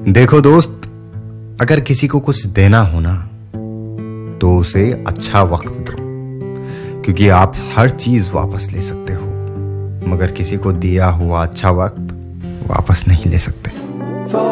देखो दोस्त, अगर किसी को कुछ देना हो ना तो उसे अच्छा वक्त दो, क्योंकि आप हर चीज वापस ले सकते हो, मगर किसी को दिया हुआ अच्छा वक्त वापस नहीं ले सकते।